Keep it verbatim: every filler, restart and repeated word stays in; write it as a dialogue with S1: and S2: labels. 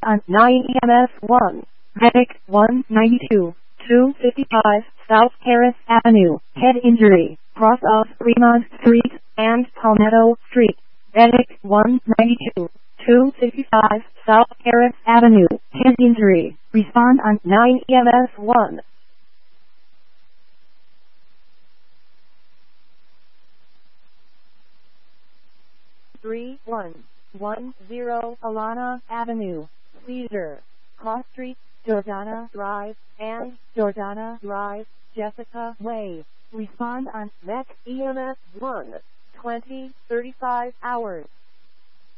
S1: on nine E M S one. Medic one ninety-two, two fifty-five South Harris Avenue. Head injury. Cross of Fremont Street and Palmetto Street. Medic one ninety-two, two fifty-five South Harris Avenue. Head injury. Respond on nine E M S one. three one one zero Alana Avenue, Leisure, Cross Street, Jordana Drive, and Jordana Drive, Jessica Way. Respond on Met E M S one, twenty thirty-five hours.